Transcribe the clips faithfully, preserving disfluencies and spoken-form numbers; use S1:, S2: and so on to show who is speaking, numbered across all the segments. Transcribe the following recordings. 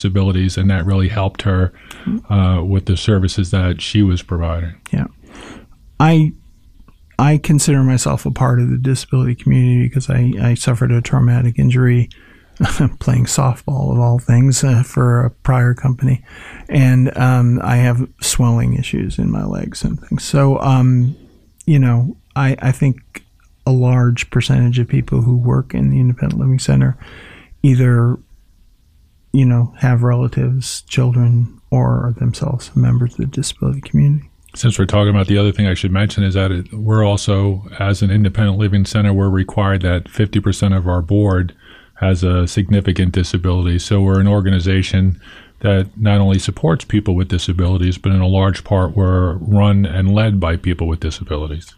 S1: disabilities, and that really helped her uh, with the services that she was providing.
S2: Yeah. I I consider myself a part of the disability community because I, I suffered a traumatic injury playing softball, of all things, uh, for a prior company. And um, I have swelling issues in my legs and things. So, um, you know, I, I think a large percentage of people who work in the Independent Living Center either, you know, have relatives, children, or are themselves members of the disability community.
S1: Since we're talking about the other thing I should mention is that it, we're also, as an independent living center, we're required that fifty percent of our board has a significant disability. So we're an organization that not only supports people with disabilities, but in a large part we're run and led by people with disabilities.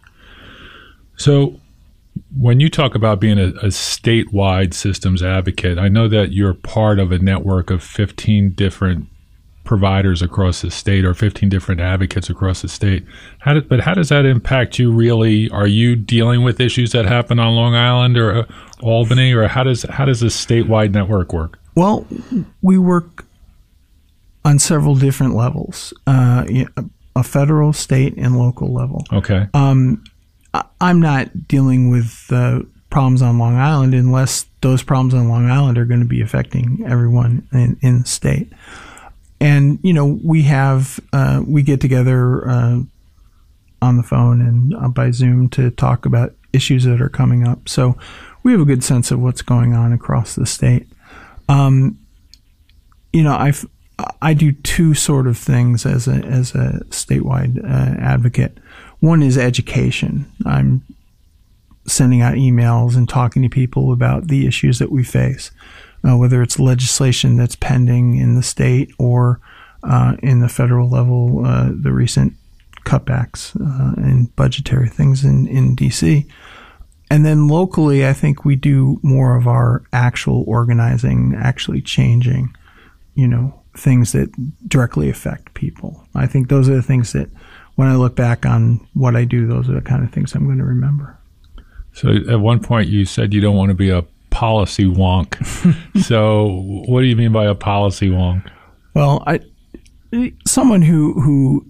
S1: So when you talk about being a, a statewide systems advocate, I know that you're part of a network of fifteen different providers across the state, or fifteen different advocates across the state. How did, but how does that impact you really? Are you dealing with issues that happen on Long Island or uh, Albany, or how does how does this statewide network work?
S2: Well, we work on several different levels, uh, a federal, state, and local level.
S1: Okay.
S2: Um, I'm not dealing with uh, problems on Long Island unless those problems on Long Island are going to be affecting everyone in, in the state. And, you know, we have, uh, we get together uh, on the phone and uh, by Zoom to talk about issues that are coming up. So we have a good sense of what's going on across the state. Um, you know, I've, I do two sort of things as a, as a statewide uh, advocate. One is education. I'm sending out emails and talking to people about the issues that we face. Uh, whether it's legislation that's pending in the state or uh, in the federal level, uh, the recent cutbacks uh, and budgetary things in, in D C. And then locally, I think we do more of our actual organizing, actually changing, you know, things that directly affect people. I think those are the things that, when I look back on what I do, those are the kind of things I'm going to remember.
S1: So at one point you said you don't want to be a policy wonk. So what do you mean by a policy wonk?
S2: Well, I, someone who, who,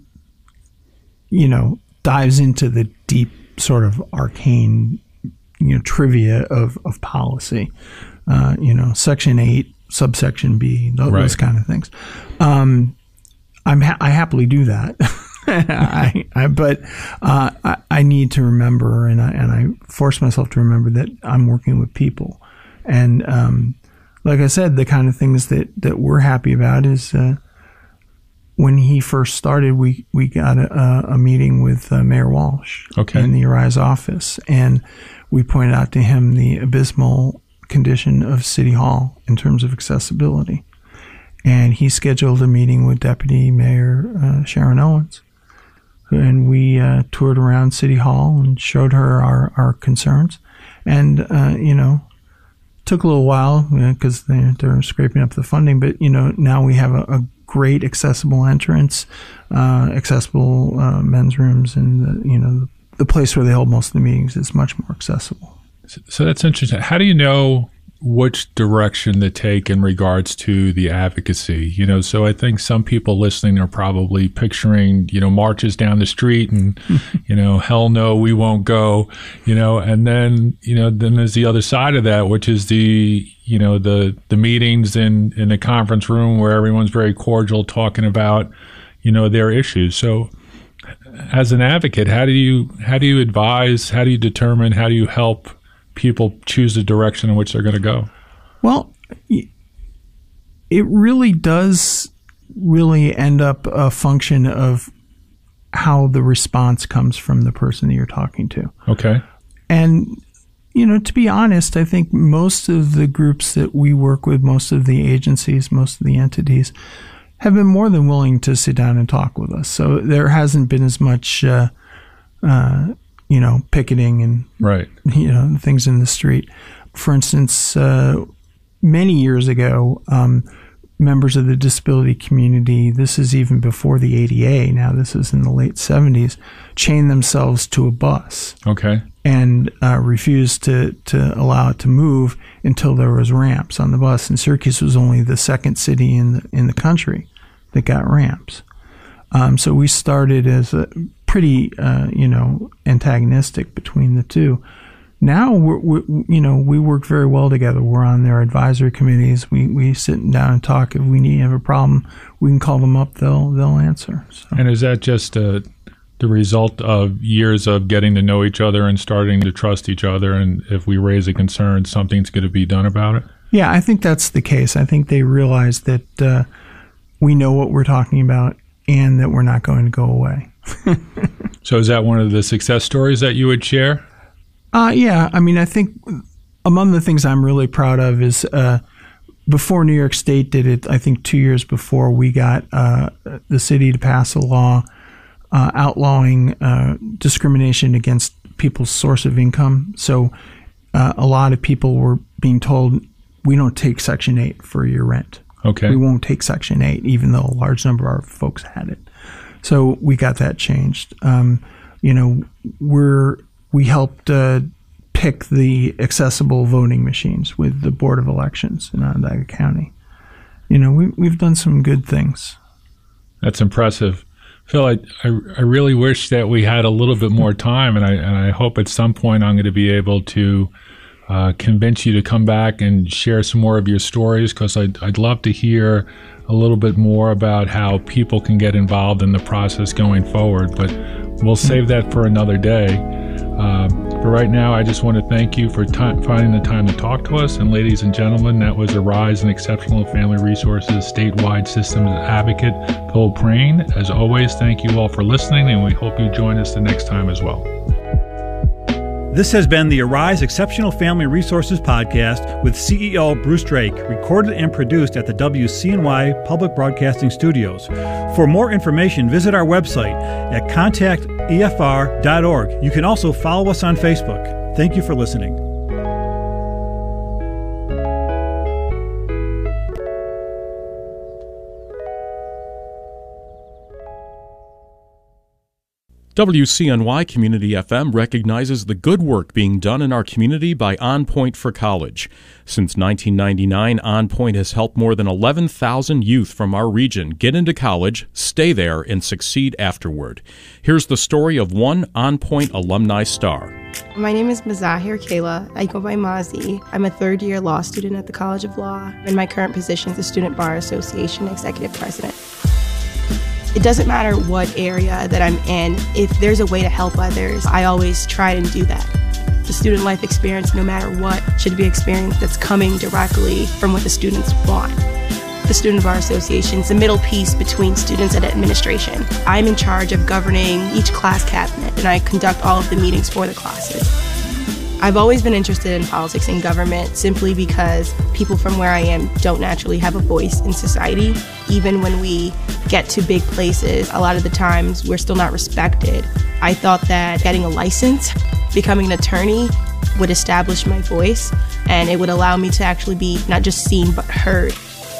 S2: you know, dives into the deep sort of arcane, you know, trivia of, of policy, uh, you know, section eight, subsection B, those,
S1: right.
S2: those kind of things. Um, I'm ha- I happily do that. I, I, but uh, I, I need to remember, and I, and I force myself to remember that I'm working with people. And um, like I said, the kind of things that, that we're happy about is uh, when he first started, we, we got a, a meeting with uh, Mayor Walsh
S1: okay.
S2: in the Arise office. And we pointed out to him the abysmal condition of City Hall in terms of accessibility. And he scheduled a meeting with Deputy Mayor uh, Sharon Owens. And we uh, toured around City Hall and showed her our, our concerns. And, uh, you know, took a little while because you know, they're, they're scraping up the funding. But, you know, now we have a, a great accessible entrance, uh, accessible uh, men's rooms, and, the, you know, the, the place where they hold most of the meetings is much more accessible.
S1: So, so that's interesting. How do you know which direction to take in regards to the advocacy? You know, so I think some people listening are probably picturing, you know, marches down the street and, you know, hell no, we won't go, you know, and then, you know, then there's the other side of that, which is the, you know, the, the meetings in, in the conference room where everyone's very cordial talking about, you know, their issues. So as an advocate, how do you, how do you advise, how do you determine, how do you help people choose the direction in which they're going to go?
S2: Well, it really does really end up a function of how the response comes from the person that you're talking to.
S1: Okay.
S2: And, you know, to be honest, I think most of the groups that we work with, most of the agencies, most of the entities have been more than willing to sit down and talk with us. So there hasn't been as much, uh, uh, you know, picketing and,
S1: right.
S2: you know, things in the street. For instance, uh, many years ago, um, members of the disability community, this is even before the A D A, now this is in the late seventies, chained themselves to a bus.
S1: Okay.
S2: and uh, refused to, to allow it to move until there was ramps on the bus. And Syracuse was only the second city in the, in the country that got ramps. Um, so we started as a pretty, uh, you know, antagonistic between the two. Now, we're, we, you know, we work very well together. We're on their advisory committees. We we sit down and talk. If we need have a problem, we can call them up. They'll they'll answer. So.
S1: And is that just uh, the result of years of getting to know each other and starting to trust each other? And if we raise a concern, something's going to be done about it?
S2: Yeah, I think that's the case. I think they realize that uh, we know what we're talking about and that we're not going to go away.
S1: So is that one of the success stories that you would share?
S2: Uh, yeah, I mean, I think among the things I'm really proud of is uh, before New York State did it, I think two years before, we got uh, the city to pass a law uh, outlawing uh, discrimination against people's source of income. So uh, a lot of people were being told, we don't take Section eight for your rent.
S1: Okay.
S2: We won't take Section eight, even though a large number of our folks had it. So we got that changed. Um, you know, we're... We helped uh, pick the accessible voting machines with the Board of Elections in Onondaga County. You know, we, we've done some good things.
S1: That's impressive. Phil, I, I, I really wish that we had a little bit more time, and I, and I hope at some point I'm going to be able to uh, convince you to come back and share some more of your stories, because I'd, I'd love to hear a little bit more about how people can get involved in the process going forward. But we'll save that for another day. Uh, but right now, I just want to thank you for time, finding the time to talk to us. And ladies and gentlemen, that was Arise and Exceptional Family Resources Statewide Systems Advocate, Phil Prane. As always, thank you all for listening, and we hope you join us the next time as well.
S3: This has been the Arise Exceptional Family Resources Podcast with C E O Bruce Drake, recorded and produced at the W C N Y Public Broadcasting Studios. For more information, visit our website at contact E F R dot org. You can also follow us on Facebook. Thank you for listening.
S4: W C N Y Community F M recognizes the good work being done in our community by On Point for College. Since nineteen ninety-nine, On Point has helped more than eleven thousand youth from our region get into college, stay there, and succeed afterward. Here's the story of one On Point alumni star.
S5: My name is Mazahir Kayla. I go by Mazi. I'm a third-year law student at the College of Law, and my current position is the Student Bar Association Executive President. It doesn't matter what area that I'm in. If there's a way to help others, I always try and do that. The student life experience, no matter what, should be an experience that's coming directly from what the students want. The Student Bar Association is the middle piece between students and administration. I'm in charge of governing each class cabinet, and I conduct all of the meetings for the classes. I've always been interested in politics and government simply because people from where I am don't naturally have a voice in society. Even when we get to big places, a lot of the times we're still not respected. I thought that getting a license, becoming an attorney, would establish my voice, and it would allow me to actually be not just seen but heard.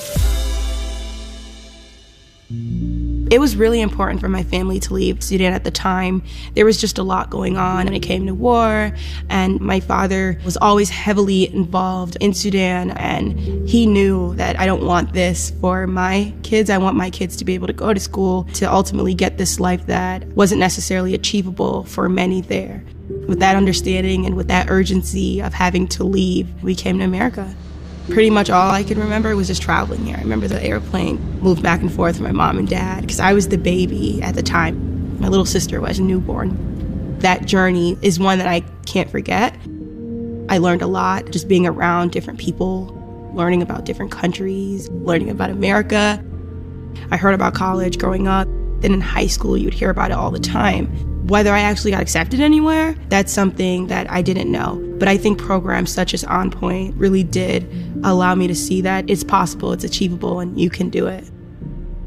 S5: It was really important for my family to leave Sudan at the time. There was just a lot going on when it came to war, and my father was always heavily involved in Sudan, and he knew that I don't want this for my kids. I want my kids to be able to go to school, to ultimately get this life that wasn't necessarily achievable for many there. With that understanding and with that urgency of having to leave, we came to America. Pretty much all I can remember was just traveling here. I remember the airplane moved back and forth with my mom and dad because I was the baby at the time. My little sister was a newborn. That journey is one that I can't forget. I learned a lot just being around different people, learning about different countries, learning about America. I heard about college growing up. Then in high school, you would hear about it all the time. Whether I actually got accepted anywhere, that's something that I didn't know. But I think programs such as On Point really did allow me to see that it's possible, it's achievable, and you can do it.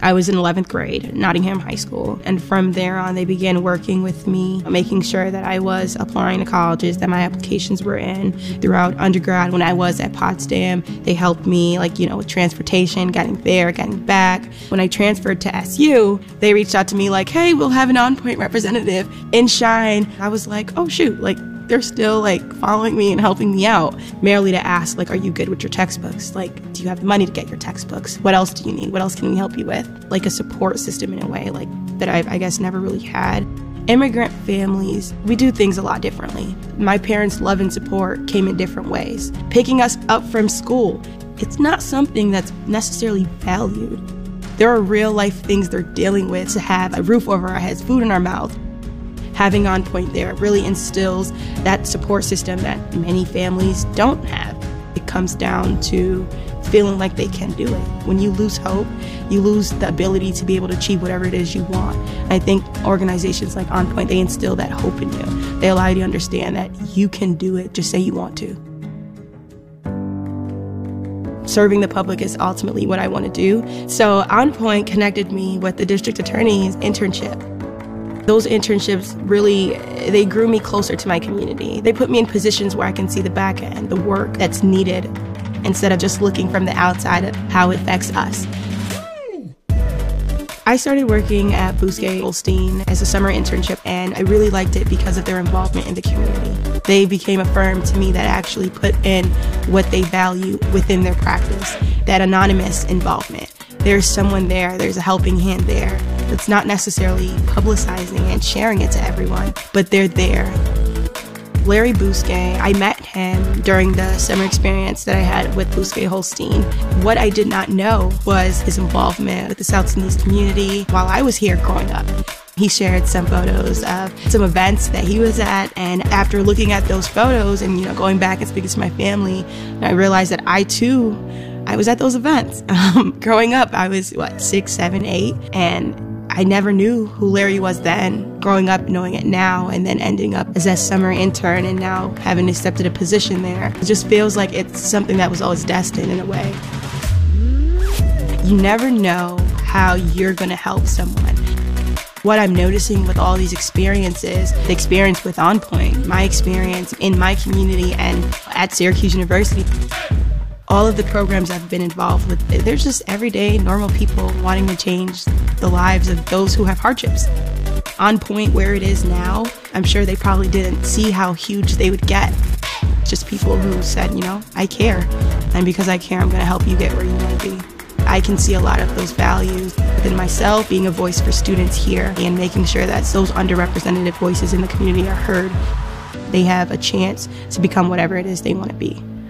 S5: I was in eleventh grade at Nottingham High School, and from there on, they began working with me, making sure that I was applying to colleges, that my applications were in. Throughout undergrad, when I was at Potsdam, they helped me, like, you know, with transportation, getting there, getting back. When I transferred to S U, they reached out to me like, hey, we'll have an on-point representative in Shine. I was like, oh, shoot, like, they're still like following me and helping me out, merely to ask, like, are you good with your textbooks? Like, do you have the money to get your textbooks? What else do you need? What else can we help you with? Like a support system in a way, like that I've, I guess, never really had. Immigrant families, we do things a lot differently. My parents' love and support came in different ways. Picking us up from school, it's not something that's necessarily valued. There are real life things they're dealing with to have a roof over our heads, food in our mouth. Having On Point there really instills that support system that many families don't have. It comes down to feeling like they can do it. When you lose hope, you lose the ability to be able to achieve whatever it is you want. I think organizations like On Point, they instill that hope in you. They allow you to understand that you can do it, just say you want to. Serving the public is ultimately what I want to do. So On Point connected me with the district attorney's internship. Those internships really, they grew me closer to my community. They put me in positions where I can see the back end, the work that's needed, instead of just looking from the outside of how it affects us. I started working at Bousquet Holstein as a summer internship, and I really liked it because of their involvement in the community. They became a firm to me that actually put in what they value within their practice, that anonymous involvement. There's someone there, there's a helping hand there. It's not necessarily publicizing and sharing it to everyone, but they're there. Larry Bousquet, I met him during the summer experience that I had with Bousquet Holstein. What I did not know was his involvement with the South Sudanese community while I was here growing up. He shared some photos of some events that he was at, and after looking at those photos and, you know, going back and speaking to my family, I realized that I too, I was at those events. Um, growing up, I was, what, six, seven, eight, and I never knew who Larry was then. Growing up, knowing it now, and then ending up as a summer intern and now having accepted a position there. It just feels like it's something that was always destined in a way. You never know how you're going to help someone. What I'm noticing with all these experiences, the experience with On Point, my experience in my community and at Syracuse University, all of the programs I've been involved with, they're just everyday, normal people wanting to change the lives of those who have hardships. On Point, where it is now, I'm sure they probably didn't see how huge they would get. Just people who said, you know, I care. And because I care, I'm going to help you get where you want to be. I can see a lot of those values within myself, being a voice for students here and making sure that those underrepresented voices in the community are heard. They have a chance to become whatever it is they want to be.